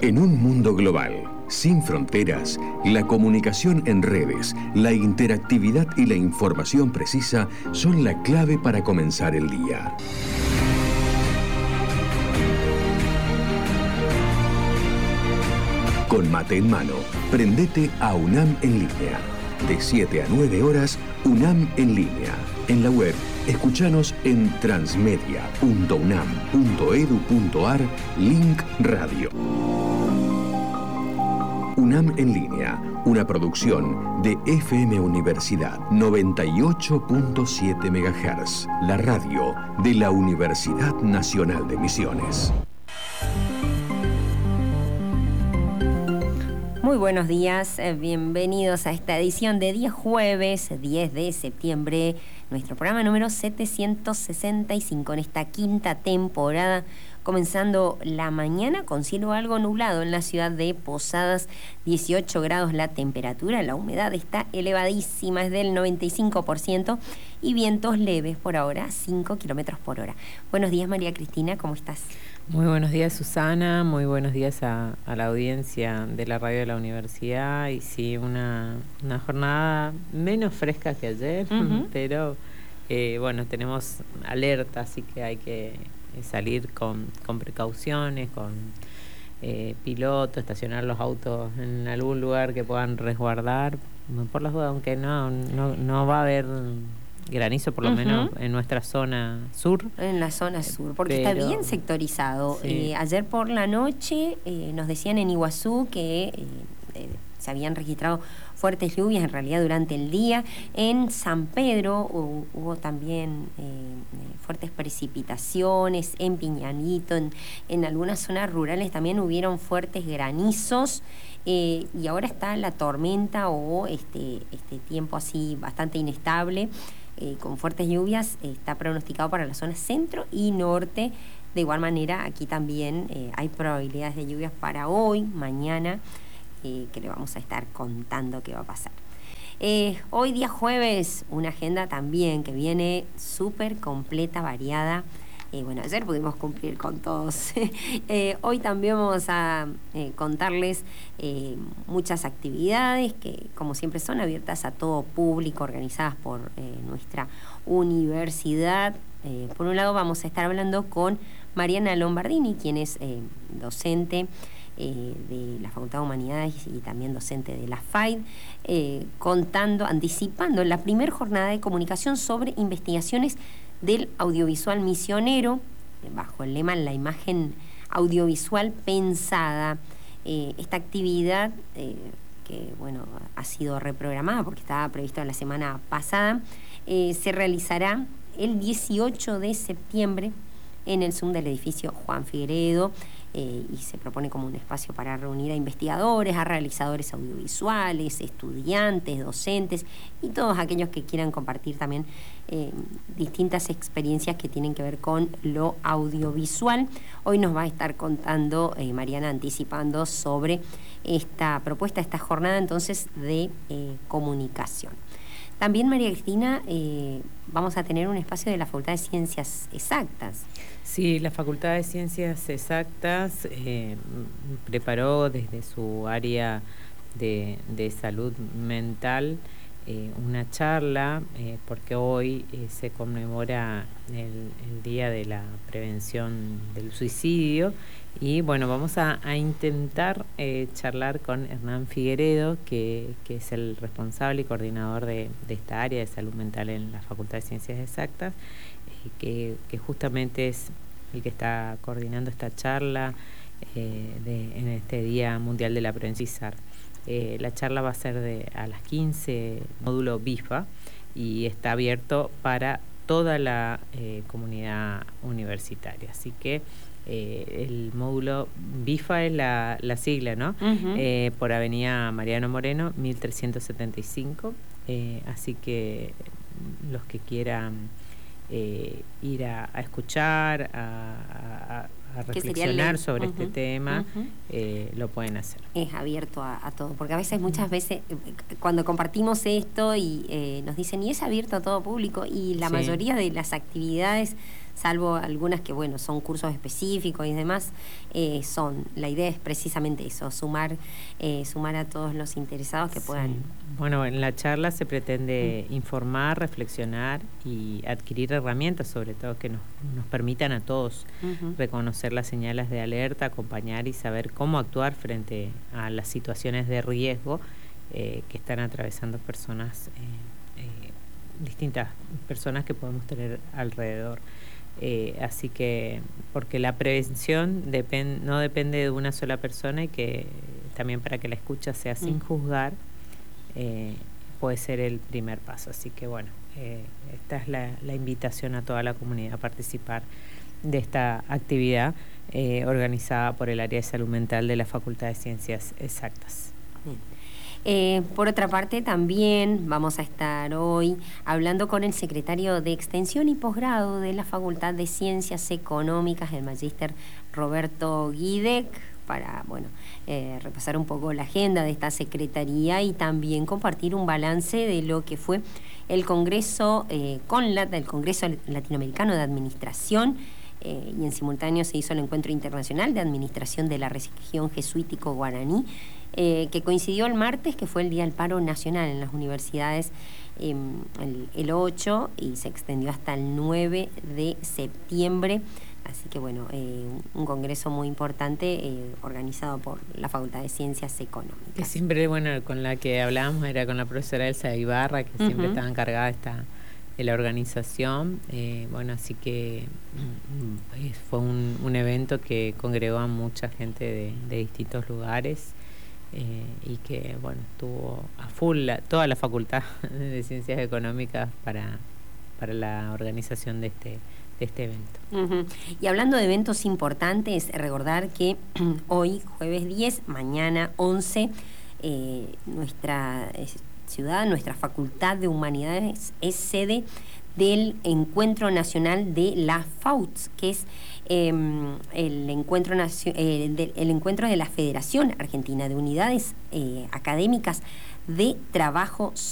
En un mundo global, sin fronteras, la comunicación en redes, la interactividad y la información precisa son la clave para comenzar el día. Con mate en mano, prendete a UNAM en línea. De 7 a 9 horas, UNAM en línea. En la web, escuchanos en transmedia.unam.edu.ar, link radio. UNAM en línea, una producción de FM Universidad 98.7 MHz, la radio de la Universidad Nacional de Misiones. Muy buenos días, bienvenidos a esta edición de día jueves 10 de septiembre, nuestro programa número 765 en esta quinta temporada, comenzando la mañana con cielo algo nublado en la ciudad de Posadas, 18 grados la temperatura, la humedad está elevadísima, es del 95% y vientos leves por ahora, 5 kilómetros por hora. Buenos días María Cristina, ¿cómo estás? Muy buenos días Susana, muy buenos días a la audiencia de la radio de la universidad y sí, una jornada menos fresca que ayer, pero bueno, tenemos alerta, así que hay que salir con precauciones, con piloto, estacionar los autos en algún lugar que puedan resguardar, por las dudas, aunque no va a haber granizo, por lo menos en nuestra zona sur. En la zona sur, porque está bien sectorizado. Sí. Ayer por la noche nos decían en Iguazú que se habían registrado fuertes lluvias, en realidad durante el día. En San Pedro hubo también fuertes precipitaciones, en Piñanito, en algunas zonas rurales también hubieron fuertes granizos. Y ahora está la tormenta o este tiempo así bastante inestable, con fuertes lluvias, está pronosticado para la zona centro y norte. De igual manera, aquí también hay probabilidades de lluvias para hoy, mañana, que le vamos a estar contando qué va a pasar. Hoy día jueves, una agenda también que viene súper completa, variada. Bueno, ayer pudimos cumplir con todos. Hoy también vamos a contarles muchas actividades que, como siempre, son abiertas a todo público, organizadas por nuestra universidad. Por un lado, vamos a estar hablando con Mariana Lombardini, quien es docente de la Facultad de Humanidades y también docente de la FAID, anticipando la primera jornada de comunicación sobre investigaciones del audiovisual misionero, bajo el lema La imagen audiovisual pensada. Esta actividad, que bueno, ha sido reprogramada porque estaba prevista la semana pasada, se realizará el 18 de septiembre en el Zoom del edificio Juan Figueredo, y se propone como un espacio para reunir a investigadores, a realizadores audiovisuales, estudiantes, docentes y todos aquellos que quieran compartir también distintas experiencias que tienen que ver con lo audiovisual. Hoy nos va a estar contando Mariana, anticipando sobre esta propuesta, esta jornada entonces de comunicación. También, María Cristina, vamos a tener un espacio de la Facultad de Ciencias Exactas. Sí, la Facultad de Ciencias Exactas preparó desde su área de salud mental una charla, porque hoy se conmemora el Día de la Prevención del Suicidio. Y bueno, vamos a intentar charlar con Hernán Figueredo, que es el responsable y coordinador de esta área de salud mental en la Facultad de Ciencias Exactas, que justamente es el que está coordinando esta charla en este Día Mundial de la Prevención. La charla va a ser a las 15, módulo BIFA, y está abierto para toda la comunidad universitaria. Así que el módulo BIFA es la sigla, ¿no? Por Avenida Mariano Moreno, 1375. Así que los que quieran ir a escuchar, a reflexionar sobre este tema, lo pueden hacer. Es abierto a todo, porque a veces, muchas veces, cuando compartimos esto y nos dicen, y es abierto a todo público, y la mayoría de las actividades salvo algunas que, bueno, son cursos específicos y demás, la idea es precisamente eso, sumar a todos los interesados que puedan. Bueno, en la charla se pretende informar, reflexionar y adquirir herramientas, sobre todo que nos permitan a todos reconocer las señales de alerta, acompañar y saber cómo actuar frente a las situaciones de riesgo que están atravesando personas, distintas personas que podemos tener alrededor. Así que, porque la prevención no depende de una sola persona, y que también para que la escucha sea sin juzgar, puede ser el primer paso. Así que bueno, esta es la invitación a toda la comunidad a participar de esta actividad organizada por el área de salud mental de la Facultad de Ciencias Exactas. Por otra parte, también vamos a estar hoy hablando con el secretario de Extensión y Posgrado de la Facultad de Ciencias Económicas, el magíster Roberto Guidec, para repasar un poco la agenda de esta secretaría y también compartir un balance de lo que fue el Congreso el Congreso Latinoamericano de Administración, y en simultáneo se hizo el Encuentro Internacional de Administración de la Región Jesuítico Guaraní, que coincidió el martes, que fue el Día del Paro Nacional en las universidades, el 8, y se extendió hasta el 9 de septiembre. Así que bueno, un congreso muy importante organizado por la Facultad de Ciencias Económicas. Que siempre, con la que hablábamos era con la profesora Elsa Ibarra, que siempre estaba encargada de la organización. Así que fue un evento que congregó a mucha gente de distintos lugares. Y que estuvo a full toda la Facultad de Ciencias Económicas para la organización de este evento. Y hablando de eventos importantes, recordar que hoy, jueves 10, mañana 11, nuestra ciudad, nuestra Facultad de Humanidades es sede del Encuentro Nacional de la FAUTS, que es el encuentro de la Federación Argentina de Unidades Académicas de Trabajo